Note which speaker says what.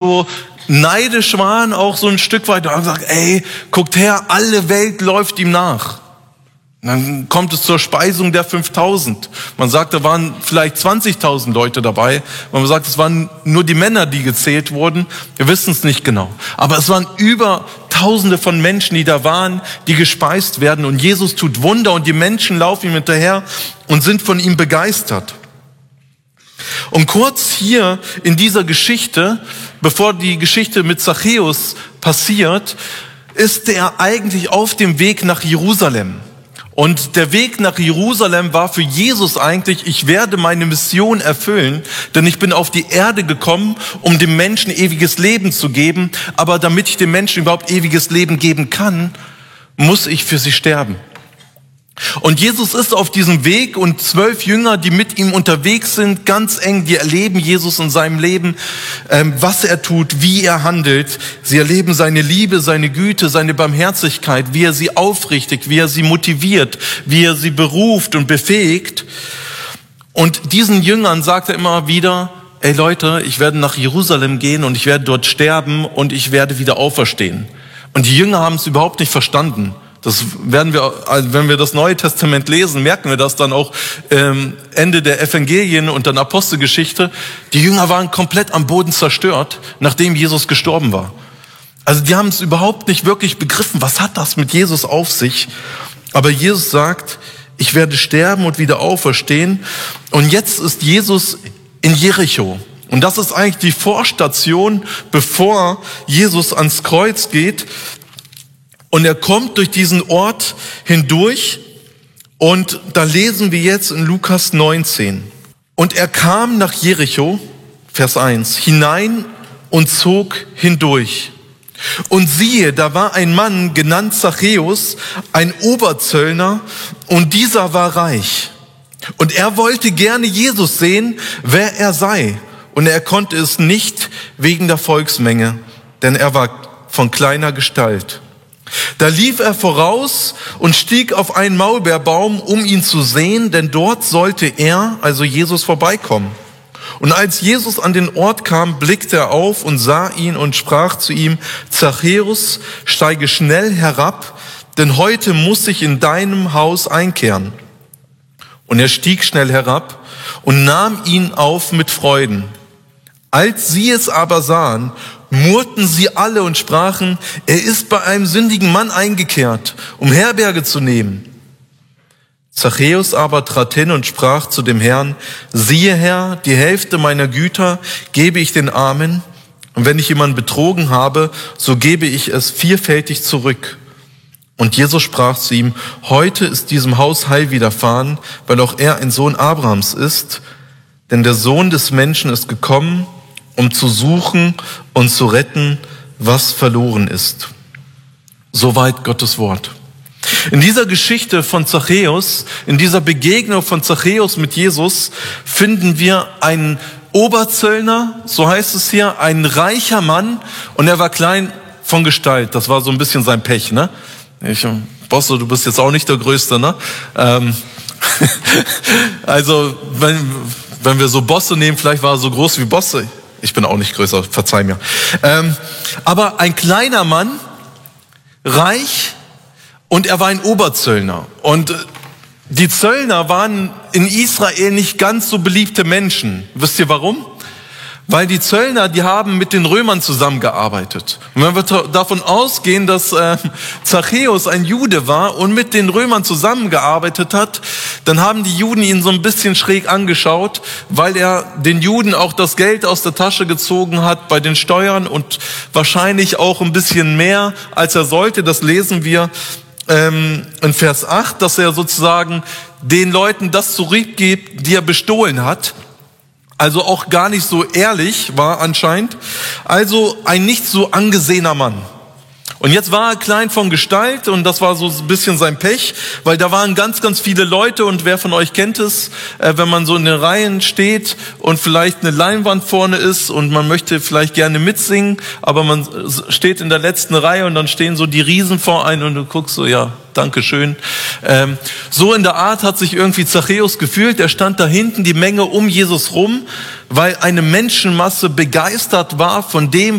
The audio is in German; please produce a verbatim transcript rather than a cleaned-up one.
Speaker 1: so neidisch waren, auch so ein Stück weit, und haben gesagt, ey, guckt her, alle Welt läuft ihm nach. Und dann kommt es zur Speisung der fünftausend. Man sagt, da waren vielleicht zwanzigtausend Leute dabei. Man sagt, es waren nur die Männer, die gezählt wurden. Wir wissen es nicht genau. Aber es waren über Tausende von Menschen, die da waren, die gespeist werden. Und Jesus tut Wunder und die Menschen laufen ihm hinterher und sind von ihm begeistert. Und kurz hier in dieser Geschichte, bevor die Geschichte mit Zachäus passiert, ist er eigentlich auf dem Weg nach Jerusalem. Und der Weg nach Jerusalem war für Jesus eigentlich, ich werde meine Mission erfüllen, denn ich bin auf die Erde gekommen, um dem Menschen ewiges Leben zu geben. Aber damit ich dem Menschen überhaupt ewiges Leben geben kann, muss ich für sie sterben. Und Jesus ist auf diesem Weg und zwölf Jünger, die mit ihm unterwegs sind, ganz eng, die erleben Jesus in seinem Leben, ähm, was er tut, wie er handelt. Sie erleben seine Liebe, seine Güte, seine Barmherzigkeit, wie er sie aufrichtet, wie er sie motiviert, wie er sie beruft und befähigt. Und diesen Jüngern sagt er immer wieder, ey Leute, ich werde nach Jerusalem gehen und ich werde dort sterben und ich werde wieder auferstehen. Und die Jünger haben es überhaupt nicht verstanden. Das werden wir, wenn wir das Neue Testament lesen, merken wir das dann auch ähm, Ende der Evangelien und dann Apostelgeschichte. Die Jünger waren komplett am Boden zerstört, nachdem Jesus gestorben war. Also die haben es überhaupt nicht wirklich begriffen. Was hat das mit Jesus auf sich? Aber Jesus sagt, ich werde sterben und wieder auferstehen. Und jetzt ist Jesus in Jericho. Und das ist eigentlich die Vorstation, bevor Jesus ans Kreuz geht. Und er kommt durch diesen Ort hindurch und da lesen wir jetzt in Lukas neunzehn. Und er kam nach Jericho, Vers eins, hinein und zog hindurch. Und siehe, da war ein Mann, genannt Zachäus, ein Oberzöllner, und dieser war reich. Und er wollte gerne Jesus sehen, wer er sei. Und er konnte es nicht wegen der Volksmenge, denn er war von kleiner Gestalt. Da lief er voraus und stieg auf einen Maulbeerbaum, um ihn zu sehen, denn dort sollte er, also Jesus, vorbeikommen. Und als Jesus an den Ort kam, blickte er auf und sah ihn und sprach zu ihm, Zachäus, steige schnell herab, denn heute muss ich in deinem Haus einkehren. Und er stieg schnell herab und nahm ihn auf mit Freuden. Als sie es aber sahen, murrten sie alle und sprachen, er ist bei einem sündigen Mann eingekehrt, um Herberge zu nehmen. Zachäus aber trat hin und sprach zu dem Herrn, siehe Herr, die Hälfte meiner Güter gebe ich den Armen, und wenn ich jemanden betrogen habe, so gebe ich es vierfältig zurück. Und Jesus sprach zu ihm, heute ist diesem Haus Heil widerfahren, weil auch er ein Sohn Abrahams ist, denn der Sohn des Menschen ist gekommen, um zu suchen und zu retten, was verloren ist. Soweit Gottes Wort. In dieser Geschichte von Zachäus, in dieser Begegnung von Zachäus mit Jesus, finden wir einen Oberzöllner, so heißt es hier, ein reicher Mann, und er war klein von Gestalt. Das war so ein bisschen sein Pech, ne? Ich, Bosse, du bist jetzt auch nicht der Größte, ne? Ähm, also, wenn, wenn wir so Bosse nehmen, vielleicht war er so groß wie Bosse. Ich bin auch nicht größer, verzeih mir. Ähm, aber ein kleiner Mann, reich, und er war ein Oberzöllner. Und die Zöllner waren in Israel nicht ganz so beliebte Menschen. Wisst ihr warum? Weil die Zöllner, die haben mit den Römern zusammengearbeitet. Und wenn wir davon ausgehen, dass äh, Zachäus ein Jude war und mit den Römern zusammengearbeitet hat, dann haben die Juden ihn so ein bisschen schräg angeschaut, weil er den Juden auch das Geld aus der Tasche gezogen hat bei den Steuern und wahrscheinlich auch ein bisschen mehr, als er sollte. Das lesen wir ähm, in Vers acht, dass er sozusagen den Leuten das zurückgibt, die er bestohlen hat. Also auch gar nicht so ehrlich war anscheinend. Also ein nicht so angesehener Mann. Und jetzt war er klein von Gestalt und das war so ein bisschen sein Pech, weil da waren ganz, ganz viele Leute und wer von euch kennt es, äh, wenn man so in den Reihen steht und vielleicht eine Leinwand vorne ist und man möchte vielleicht gerne mitsingen, aber man steht in der letzten Reihe und dann stehen so die Riesen vor einem und du guckst so, ja, danke schön. Ähm, so in der Art hat sich irgendwie Zachäus gefühlt. Er stand da hinten, die Menge um Jesus rum, weil eine Menschenmasse begeistert war von dem,